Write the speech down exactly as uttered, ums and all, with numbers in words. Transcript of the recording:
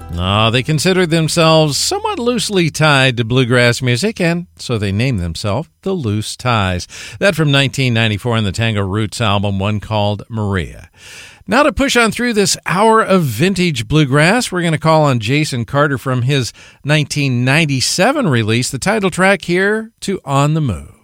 No, they considered themselves somewhat loosely tied to bluegrass music, and so they named themselves the Loose Ties. That from nineteen ninety-four in the Tango Roots album, one called Maria. Now to push on through this hour of vintage bluegrass, we're going to call on Jason Carter from his nineteen ninety-seven release, the title track here to On the Move.